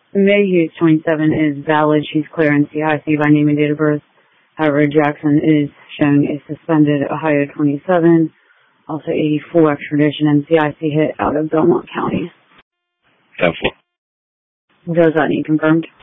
Mayhew 27 is valid. She's clear in CIC by name and date of birth. However, Jackson is showing a suspended Ohio 27, also a full extradition and CIC hit out of Belmont County. 10-4. Does that need confirmed?